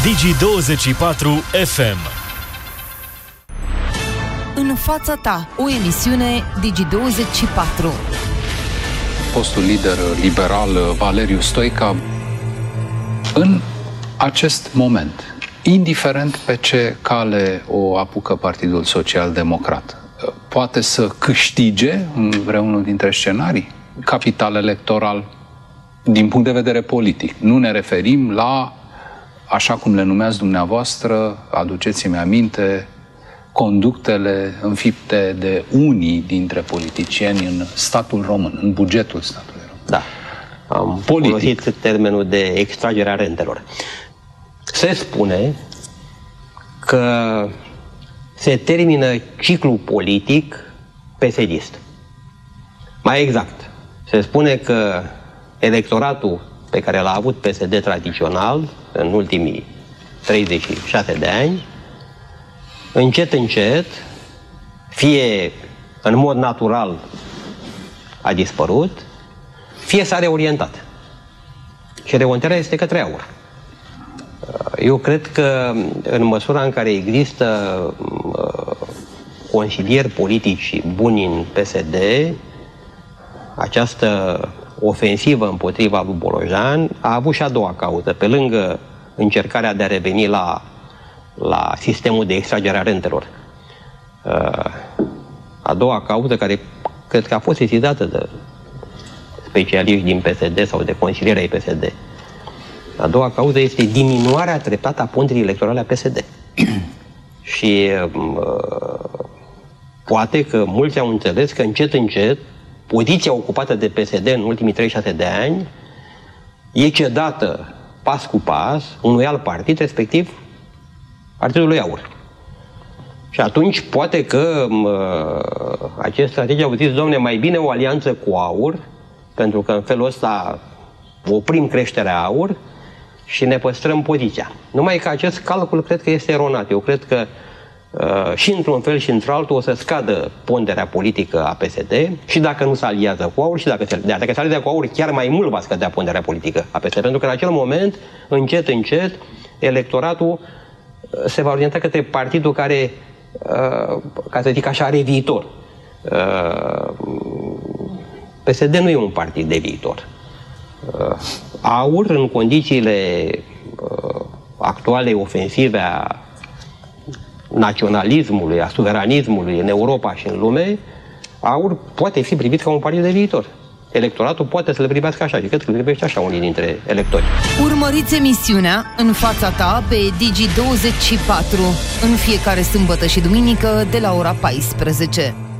Digi24 FM. În fața ta, o emisiune Digi24. Fostul lider liberal Valeriu Stoica, în acest moment, indiferent pe ce cale o apucă Partidul Social Democrat, poate să câștige în vreunul dintre scenarii capital electoral din punct de vedere politic. Nu ne referim la, așa cum le numeați dumneavoastră, aduceți-mi aminte, conductele înfipte de unii dintre politicieni în statul român, în bugetul statului român. Da, am folosit termenul de extragerea rentelor. Se spune că se termină ciclul politic PSD-ist. Mai exact, se spune că electoratul pe care l-a avut PSD tradițional în ultimii 36 de ani, încet, încet, fie în mod natural a dispărut, fie s-a reorientat. Și reorientarea este către aur. Eu cred că în măsura în care există consilieri politici buni în PSD, această ofensivă împotriva lui Bolojan a avut și a doua cauză. Pe lângă încercarea de a reveni la sistemul de extragere a rentelor. A doua cauză, care cred că a fost sesizată de specialiști din PSD sau de consilieri ai PSD. A doua cauză este diminuarea treptată a ponderii electorale a PSD. Și poate că mulți au înțeles că încet, încet, poziția ocupată de PSD în ultimii 36 de ani e cedată pas cu pas unui alt partid, respectiv Partidului Aur. Și atunci poate că acest strategie au zis, domne, mai bine o alianță cu Aur, pentru că în felul ăsta oprim creșterea Aur și ne păstrăm poziția. Numai că acest calcul cred că este eronat. Eu cred că și într-un fel și într-altul o să scadă ponderea politică a PSD și dacă nu se aliază cu Aur și dacă se aliază cu Aur, chiar mai mult va scădea ponderea politică a PSD. Pentru că în acel moment, încet, încet, electoratul se va orienta către partidul care, ca să zic așa, are viitor. PSD nu e un partid de viitor. Aur, în condițiile actuale ofensive a naționalismului, a suveranismului în Europa și în lume, Aur poate fi privit ca un partid de viitor. Electoratul poate să le privească așa și cred că le privește așa unii dintre electori. Urmăriți emisiunea În fața ta pe Digi24 în fiecare sâmbătă și duminică de la ora 14.